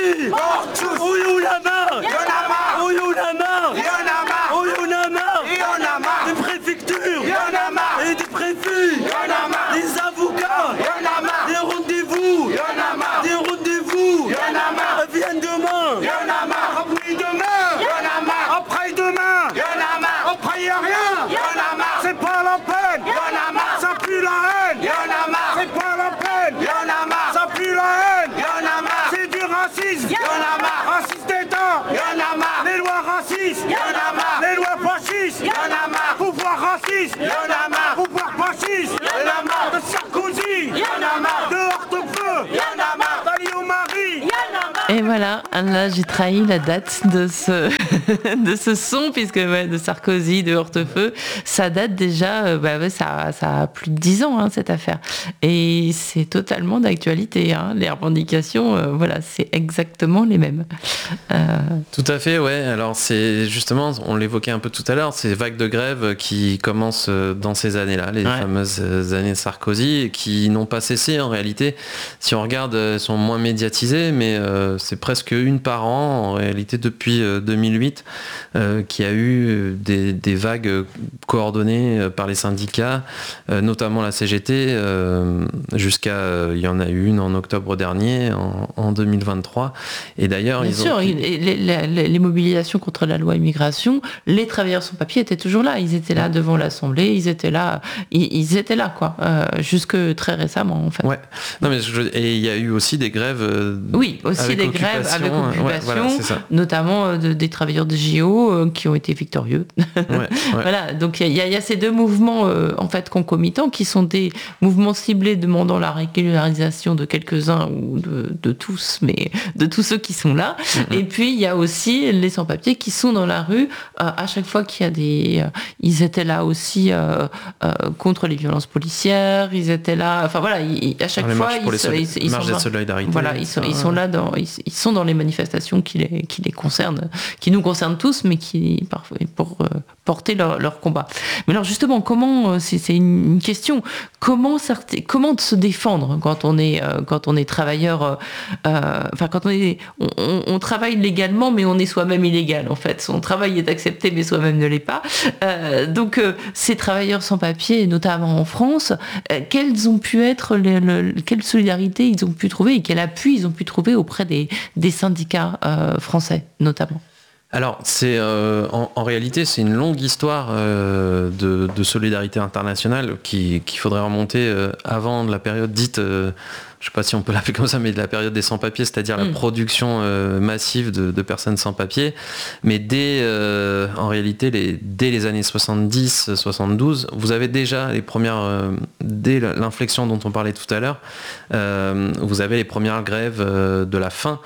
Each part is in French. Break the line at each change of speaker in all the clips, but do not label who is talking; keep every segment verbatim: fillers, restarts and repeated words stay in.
Pour tous.
Oh, y'en a marre.
Y'en a marre.
Oh, y'en a marre.
Y'en a marre.
Oh, y'en a marre.
Y'en a marre.
Des préfectures.
Y'en a marre.
Et des préfets.
Y'en a marre.
Des avocats.
Y'en a marre.
Des rendez-vous.
Y'en a marre.
Des rendez-vous.
Y'en a marre.
Viennent demain.
Y'en a marre.
Après-demain.
Y'en a marre.
Après-demain.
Y'en a marre.
Après, y a rien.
Y'en a marre.
C'est pas la peine.
Y'en a marre.
Ça pue la haine.
Y'en a marre.
C'est pas la peine.
Y'en a marre.
Ça pue la haine.
Y'en a marre.
C'est du racisme.
Y'en a marre.
Raciste d'État.
Y'en a marre.
Les lois racistes.
Y'en a marre.
Les lois fascistes.
Y'en a marre.
Pouvoir raciste.
Y'en a marre.
Pouvoir fasciste.
Y'en a marre.
De Sarkozy.
Y'en a marre.
De Hortefeux.
Y'en a marre.
d'Alliot-Marie.
Et voilà, là j'ai trahi la date de ce, de ce son, puisque ouais, de Sarkozy, de Hortefeux, ça date déjà, euh, bah ouais, ça, ça a plus de dix ans, hein, cette affaire. Et c'est totalement d'actualité, hein. Les revendications, euh, voilà, c'est exactement les mêmes. Euh...
Tout à fait, ouais. Alors c'est justement, on l'évoquait un peu tout à l'heure, ces vagues de grève qui commencent dans ces années-là, les
Ouais.
fameuses années de Sarkozy, et qui n'ont pas cessé en réalité. Si on regarde, elles sont moins médiatisées, mais euh, c'est presque une par an en réalité depuis euh, deux mille huit, euh, qu'il y a eu des, des vagues coordonnées par les syndicats, euh, notamment la C G T, euh, jusqu'à, euh, il y en a eu une en octobre dernier, en, en deux mille vingt-trois. Et d'ailleurs,
Bien
ils
sûr,
ont...
il- les, les- les- les mobilisations contre la loi immigration, les travailleurs sans papier étaient toujours là. Ils étaient là devant l'Assemblée, ils étaient là, ils, ils étaient là, quoi, euh, jusque très récemment, en fait.
Ouais. Non, mais je- et il y a eu aussi des grèves. euh,
Oui, aussi
avec
des grèves avec
occupation,
occupation,
ouais, voilà, c'est ça.
notamment euh, de- des travailleurs de J O euh, qui ont été victorieux.
Ouais, ouais.
Voilà, donc il y, a- il y a ces deux mouvements euh, en fait concomitants qui sont des mouvements ciblés demandant la régularisation de quelques-uns ou de, de tous, mais de tous ceux qui sont là.
Mm-hmm.
Et puis il y a aussi les sans-papiers qui sont dans la rue euh, à chaque fois qu'il y a des... euh, ils étaient là aussi euh, euh, contre les violences policières, ils étaient là... Enfin voilà, ils- à chaque
Dans les
fois...
marches pour
ils,
les
sont-
soli-
ils- ils
marches
sont
de
dans-
solidarité.
Voilà, ils sont,
ça,
ils sont là dans... Ils, ils sont dans les manifestations qui les, qui les concernent, qui nous concernent tous, mais qui parfois pour euh, porter leur, leur combat. Mais alors justement, comment euh, c'est, c'est une question. Comment sorti- comment se défendre quand on est euh, quand on est travailleur, euh, euh, enfin quand on est on, on- on travaille légalement, mais on est soi-même illégal en fait. Son travail est accepté, mais soi-même ne l'est pas. Euh, donc euh, ces travailleurs sans papier, notamment en France, euh, quelles ont pu être les, le, quelle solidarité ils ont pu trouver et quel appui ils ont pu trouver auprès des, des syndicats euh, français notamment.
Alors, c'est euh, en, en réalité, c'est une longue histoire euh, de, de solidarité internationale qui, qu'il faudrait remonter euh, avant de la période dite, euh, je ne sais pas si on peut l'appeler comme ça, mais de la période des sans-papiers, c'est-à-dire
Mm.
la production euh, massive de, de personnes sans papiers. Mais dès, euh, en réalité, les, dès les années soixante-dix soixante-douze, vous avez déjà les premières, euh, dès l'inflexion dont on parlait tout à l'heure, euh, vous avez les premières grèves euh, de la faim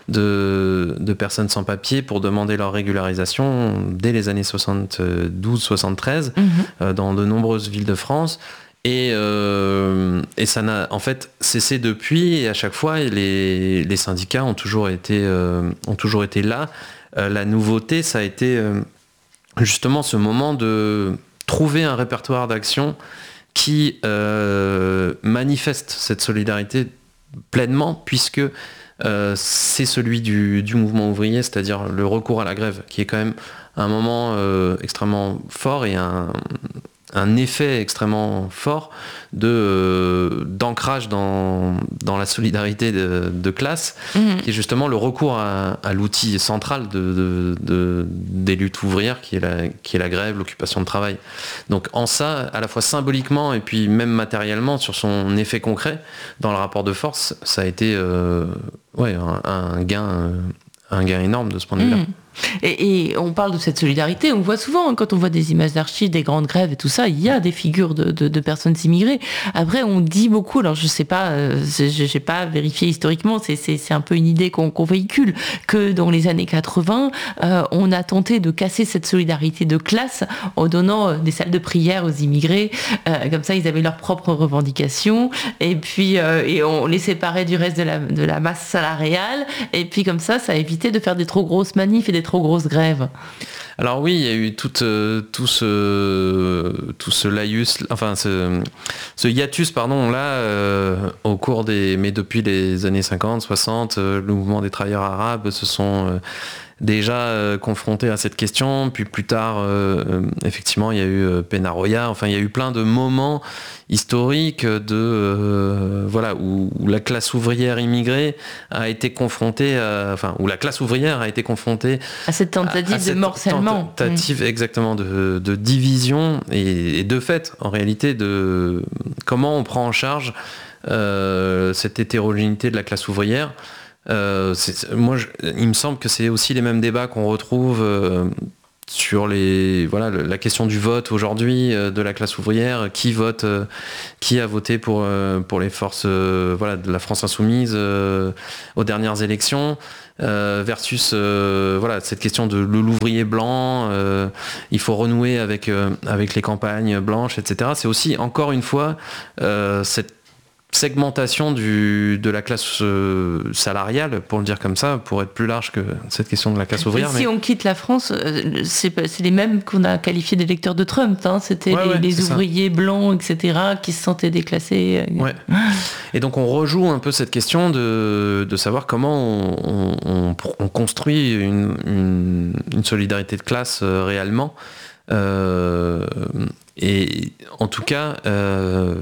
de, de personnes sans papier pour demander leur régularisation dès les années soixante-douze soixante-treize
Mm-hmm.
euh, dans de nombreuses villes de France. Et, euh, et ça n'a en fait cessé depuis, et à chaque fois les, les syndicats ont toujours été, euh, ont toujours été là. Euh, la nouveauté, ça a été euh, justement ce moment de trouver un répertoire d'action qui euh, manifeste cette solidarité pleinement, puisque euh, c'est celui du, du mouvement ouvrier, c'est-à-dire le recours à la grève, qui est quand même un moment euh, extrêmement fort et un, un effet extrêmement fort de, euh, d'ancrage dans, dans la solidarité de, de classe,
Mmh.
qui est justement le recours à, à l'outil central de, de, de- des luttes ouvrières, qui est, la, qui est la grève, l'occupation de travail. Donc en ça, à la fois symboliquement et puis même matériellement, sur son effet concret, dans le rapport de force, ça a été euh, ouais, un, un gain, euh, un gain énorme de ce point de vue-là.
Mmh. Et, et on parle de cette solidarité, on voit souvent, hein, quand on voit des images d'archives, des grandes grèves et tout ça, il y a des figures de, de, de personnes immigrées. Après, on dit beaucoup, alors je sais pas, euh, je n'ai pas vérifié historiquement, c'est, c'est, c'est un peu une idée qu'on, qu'on véhicule, que dans les années quatre-vingts, euh, on a tenté de casser cette solidarité de classe en donnant euh, des salles de prière aux immigrés, euh, comme ça ils avaient leurs propres revendications, et puis euh, et on les séparait du reste de la, de la masse salariale, et puis comme ça, ça a évité de faire des trop grosses manifs et des trop grosses grèves.
Alors oui, il y a eu tout, euh, tout ce tout ce laïus, enfin ce, ce hiatus pardon là euh, au cours des mais depuis les années cinquante, soixante, euh, le mouvement des travailleurs arabes se sont euh, déjà euh, confrontés à cette question, puis plus tard euh, euh, effectivement il y a eu euh, Peñarroya, enfin il y a eu plein de moments historiques de euh, voilà où, où la classe ouvrière immigrée a été confrontée à, enfin où la classe ouvrière a été confrontée
À cette tentative
à- à
de
cette
morcellement.
tentative exactement de, de division et, et de fait en réalité de comment on prend en charge euh, cette hétérogénéité de la classe ouvrière. Euh, c'est, moi, je, il me semble que c'est aussi les mêmes débats qu'on retrouve euh, sur les, voilà, le- la question du vote aujourd'hui euh, de la classe ouvrière, qui vote, euh, qui a voté pour, euh, pour les forces euh, voilà, de la France insoumise euh, aux dernières élections. Euh, versus euh, voilà, cette question de l'ouvrier blanc, euh, il faut renouer avec, euh, avec les campagnes blanches, et cetera. C'est aussi, encore une fois, euh, cette segmentation du, de la classe euh, salariale, pour le dire comme ça, pour être plus large que cette question de la classe ouvrière.
Si
mais...
on quitte la France, euh, c'est, pas- c'est les mêmes qu'on a qualifiés d'électeurs de Trump. Hein. C'était
Ouais,
les,
ouais,
les
c'est ça.
ouvriers blancs, et cetera, qui se sentaient déclassés.
Ouais. Et donc on rejoue un peu cette question de, de savoir comment on, on- on- on construit une, une- une solidarité de classe euh, réellement. Euh, et en tout cas, euh,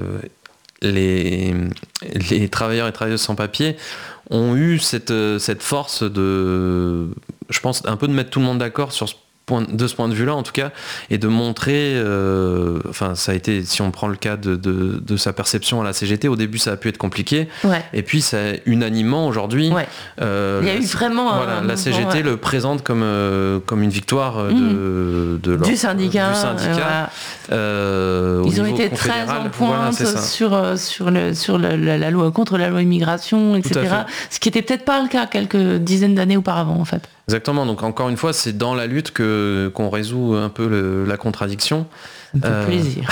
les, les travailleurs et travailleuses sans papier ont eu cette, cette force de, je pense, un peu de mettre tout le monde d'accord sur ce point, de ce point de vue-là en tout cas, et de montrer, euh, enfin ça a été, si on prend le cas de, de, de sa perception à la C G T, au début ça a pu être compliqué,
Ouais.
et puis c'est unanimement aujourd'hui,
Ouais.
euh,
Il y a eu vraiment
voilà,
un
la C G T
mouvement, ouais.
le présente comme, euh, comme une victoire euh, de, de leur-
Du syndicat.
du syndicat.
euh, voilà.
Euh, au
Ils ont
niveau
été très
confédéral.
en
Voilà,
pointe
c'est ça.
sur, euh, sur, le, sur la, la- la loi, contre la loi immigration, et
Tout à
cetera. Ce qui n'était peut-être pas le cas quelques dizaines d'années auparavant, en fait.
Exactement, donc encore une fois, c'est dans la lutte que, qu'on résout un peu le- la contradiction.
Ça me fait
Euh,
plaisir.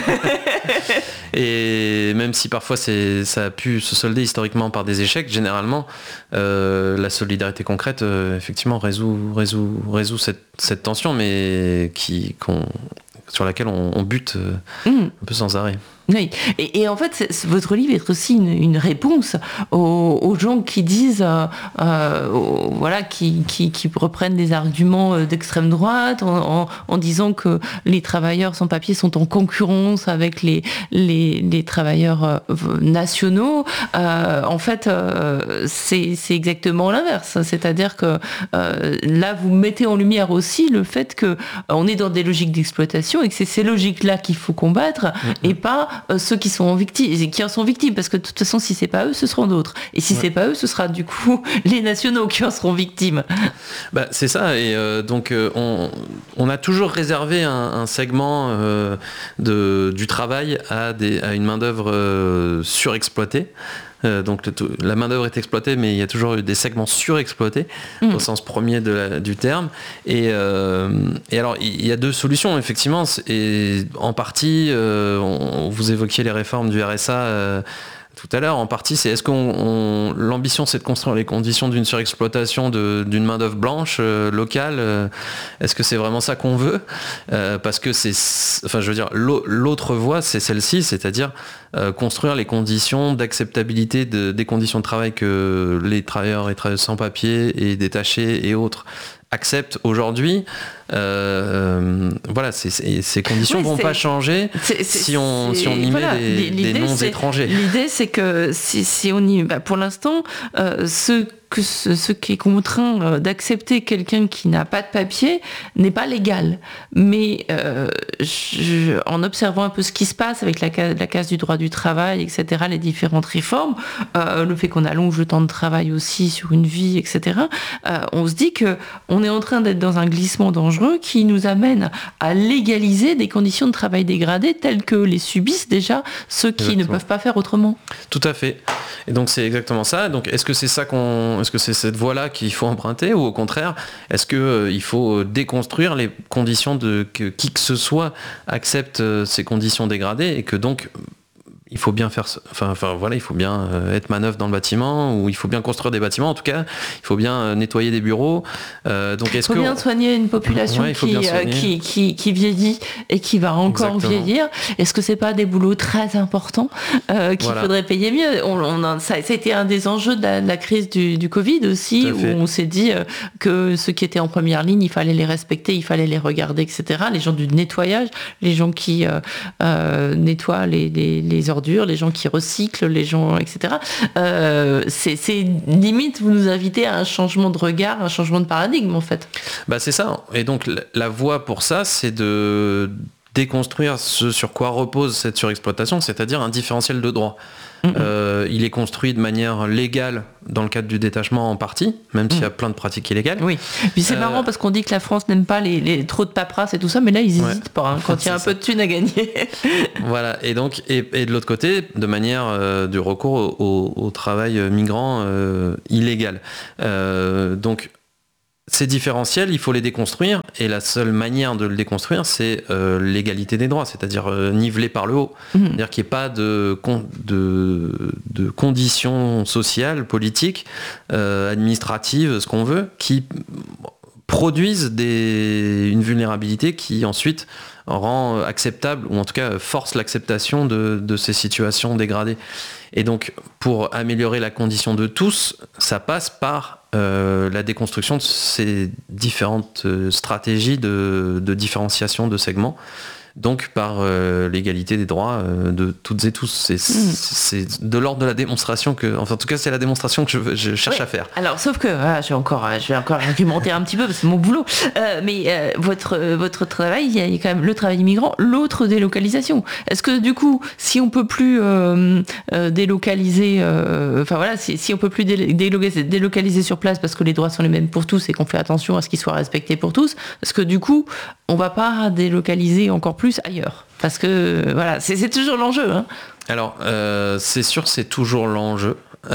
Et même si parfois c'est, ça a pu se solder historiquement par des échecs, généralement, euh, la solidarité concrète, euh, effectivement, résout, résout, résout cette, cette tension, mais qui, qu'on, sur laquelle on, on bute euh,
Mmh.
un peu sans arrêt.
Oui, et, et en fait, c'est- c'est- votre livre est aussi une, une réponse aux, aux gens qui disent, euh, euh, aux- voilà, qui, qui, qui reprennent des arguments euh, d'extrême droite en, en- en disant que les travailleurs sans papier sont en concurrence avec les, les, les travailleurs euh, nationaux. Euh, en fait, euh, c'est c'est exactement l'inverse. C'est-à-dire que euh, là, vous mettez en lumière aussi le fait que euh, on est dans des logiques d'exploitation et que c'est ces logiques-là qu'il faut combattre et pas euh, ceux qui sont en victime, qui en sont victimes, parce que de toute façon, si c'est pas eux, ce seront d'autres. Et si
Ouais.
c'est pas eux, ce sera du coup les nationaux qui en seront victimes.
Bah, c'est ça, et euh, donc euh, on, on a toujours réservé un, un segment euh, de, du travail à, des, à une main-d'œuvre euh, surexploitée. Euh, donc le, tout- la main-d'œuvre est exploitée, mais il y a toujours eu des segments surexploités
Mm.
au sens premier de la- du terme. Et, euh, et alors il y a deux solutions effectivement. C'est- Et en partie, euh, on- vous évoquiez les réformes du R S A. euh, tout à l'heure, en partie, c'est est-ce qu'on on- l'ambition c'est de construire les conditions d'une surexploitation de- d'une main d'œuvre blanche euh, locale. euh, Est-ce que c'est vraiment ça qu'on veut? Euh, Parce que c'est, enfin, je veux dire, l'au- l'autre voie, c'est celle-ci, c'est-à-dire euh, construire les conditions d'acceptabilité de- des conditions de travail que les travailleurs et travailleuses sans papier et détachés et autres acceptent aujourd'hui. Euh, voilà, c'est- c'est- ces conditions
Oui,
vont
c'est-
pas changer
C'est- c'est-
si on, si on y
c'est- voilà,
met des,
l'idée,
des noms
c'est-
étrangers.
L'idée, c'est que si, si on y, bah, pour l'instant, euh, ce que ce, ce qui est contraint euh, d'accepter quelqu'un qui n'a pas de papier n'est pas légal. Mais euh, je- en observant un peu ce qui se passe avec la, ca- la case du droit du travail, et cetera, les différentes réformes, euh, le fait qu'on allonge le temps de travail aussi sur une vie, et cetera, euh, on se dit que on est en train d'être dans un glissement dangereux qui nous amène à légaliser des conditions de travail dégradées telles que les subissent déjà ceux qui
Exactement.
ne peuvent pas faire autrement.
Tout à fait. Et donc c'est exactement ça. Donc est-ce que c'est ça qu'on, est-ce que c'est cette voie-là qu'il faut emprunter, ou au contraire, est-ce que euh, il faut déconstruire les conditions de que qui que ce soit accepte euh, ces conditions dégradées, et que donc il faut bien faire, enfin, enfin voilà, il faut bien euh, être manœuvre dans le bâtiment, ou il faut bien construire des bâtiments. En tout cas, il faut bien euh, nettoyer des bureaux. Euh, donc, est-ce
il faut
que
bien
on...
soigner une population
ouais,
qui, euh, qui, qui, qui vieillit et qui va encore
Exactement.
vieillir. Est-ce que c'est pas des boulots très importants euh, qu'il
Voilà.
faudrait payer mieux? On, on a, ça, ça a été un des enjeux de la, de la crise du, du Covid aussi, où on s'est dit euh, que ceux qui étaient en première ligne, il fallait les respecter, il fallait les regarder, et cetera. Les gens du nettoyage, les gens qui euh, euh, nettoient les, les, les ordures, les gens qui recyclent, les gens, et cetera. Euh, c'est, c'est limite, vous nous invitez à un changement de regard, un changement de paradigme, en fait. Bah,
c'est ça. Et donc, la, la voie pour ça, c'est de déconstruire ce sur quoi repose cette surexploitation, c'est-à-dire un différentiel de droit. Mmh. Euh, il est construit de manière légale dans le cadre du détachement en partie, même mmh. s'il y a plein de pratiques illégales.
Oui. Puis c'est euh... marrant parce qu'on dit que la France n'aime pas les, les trop de paperasse et tout ça, mais là ils n'hésitent ouais. pas hein, quand il y a un ça. peu de thunes à gagner.
Voilà. Et donc et, et de l'autre côté, de manière euh, du recours au, au, au travail migrant euh, illégal. Euh, donc ces différentiels, il faut les déconstruire, et la seule manière de le déconstruire, c'est euh, l'égalité des droits, c'est-à-dire euh, niveler par le haut. Mmh. C'est-à-dire qu'il n'y ait pas de, de, de conditions sociales, politiques, euh, administratives, ce qu'on veut, qui produisent des, une vulnérabilité qui ensuite rend acceptable, ou en tout cas force l'acceptation de, de ces situations dégradées. Et donc, pour améliorer la condition de tous, ça passe par euh, la déconstruction de ces différentes euh, stratégies de, de différenciation de segments, donc par euh, l'égalité des droits euh, de toutes et tous. C'est, mmh. c'est de l'ordre de la démonstration que, enfin en tout cas c'est la démonstration que je, je cherche oui. à faire.
Alors sauf que ah, je vais encore, je vais encore argumenter un petit peu parce que c'est mon boulot. Euh, mais euh, votre votre travail, il y a quand même le travail migrant, l'autre délocalisation. Est-ce que du coup, si on peut plus euh, euh, délocaliser, euh, enfin voilà, si, si on peut plus délocaliser, délocaliser sur place parce que les droits sont les mêmes pour tous et qu'on fait attention à ce qu'ils soient respectés pour tous, est-ce que du coup, on va pas délocaliser encore plus ailleurs, parce que voilà, c'est, c'est toujours l'enjeu. Hein.
Alors, euh, c'est sûr, c'est toujours l'enjeu.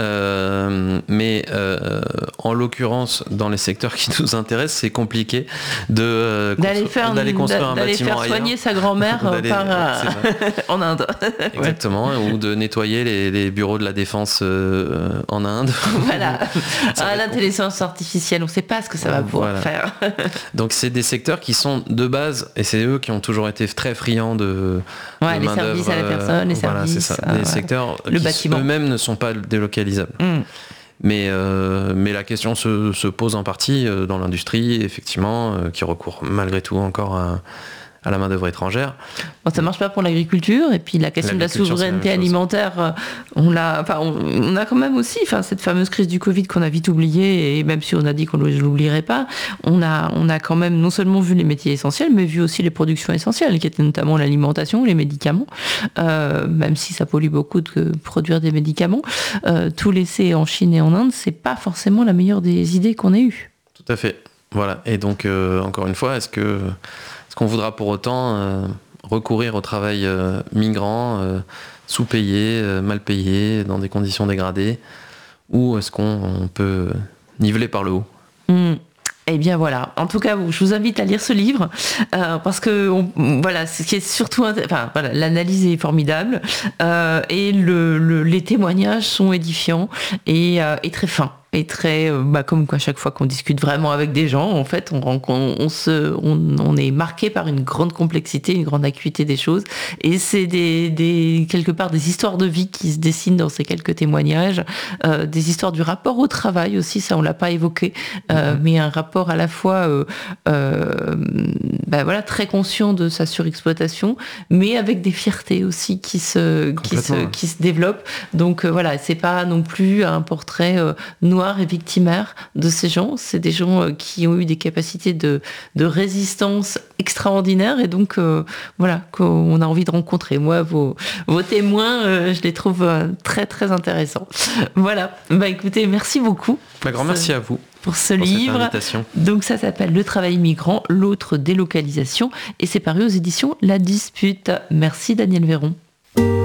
Euh, mais euh, en l'occurrence, dans les secteurs qui nous intéressent, c'est compliqué de euh,
d'aller, faire,
d'aller construire un
d'aller
bâtiment
faire soigner
ailleurs.
sa grand-mère par, euh, en Inde.
Exactement, ouais. Ou de nettoyer les, les bureaux de la défense euh, en Inde.
Voilà. Ah, l'intelligence artificielle, on ne sait pas ce que ça va pouvoir voilà. faire.
Donc c'est des secteurs qui sont de base, et c'est eux qui ont toujours été très friands de,
ouais,
de
les
main
services à la personne, les
voilà,
services,
c'est ça.
euh,
Des
ouais.
secteurs
le
qui
bâtiment.
eux-mêmes ne sont pas délocalisables. Mmh. Mais, euh, mais la question se, se pose en partie euh, dans l'industrie, effectivement, euh, qui recourt malgré tout encore à, à la main-d'œuvre étrangère.
Bon, ça marche pas pour l'agriculture, et puis la question de la souveraineté la alimentaire, on l'a, enfin, on, on a quand même aussi, enfin, cette fameuse crise du Covid qu'on a vite oubliée, et même si on a dit qu'on ne l'oublierait pas, on a, on a quand même non seulement vu les métiers essentiels, mais vu aussi les productions essentielles, qui étaient notamment l'alimentation, les médicaments, euh, même si ça pollue beaucoup de produire des médicaments, euh, tout laisser en Chine et en Inde, c'est pas forcément la meilleure des idées qu'on ait eues.
Tout à fait. Voilà. Et donc, euh, encore une fois, est-ce que Est-ce qu'on voudra pour autant euh, recourir au travail euh, migrant, euh, sous-payé, euh, mal payé, dans des conditions dégradées, ou est-ce qu'on on peut niveler par le haut ?
mmh. Eh bien voilà, en tout cas, je vous invite à lire ce livre, euh, parce que on, voilà, ce qui est surtout, enfin voilà, l'analyse est formidable, euh, et le, le, les témoignages sont édifiants et, euh, et très fins. Et très, bah, comme à chaque fois qu'on discute vraiment avec des gens, en fait, on, on, on, se, on, on est marqué par une grande complexité, une grande acuité des choses. Et c'est des, des, quelque part des histoires de vie qui se dessinent dans ces quelques témoignages, euh, des histoires du rapport au travail aussi, ça on l'a pas évoqué, euh, mmh. mais un rapport à la fois, euh, euh, bah, voilà, très conscient de sa surexploitation, mais avec des fiertés aussi qui se, qui se, qui se développent. Donc euh, voilà, c'est pas non plus un portrait euh, noir et victimaire de ces gens. C'est des gens qui ont eu des capacités de, de résistance extraordinaires, et donc euh, voilà, qu'on a envie de rencontrer. Moi, vos, vos témoins, euh, je les trouve euh, très très intéressants. Voilà, bah écoutez, merci beaucoup.
Un grand merci à vous
pour ce pour livre. Donc ça s'appelle Le travail migrant, l'autre délocalisation, et c'est paru aux éditions La Dispute. Merci Daniel Véron.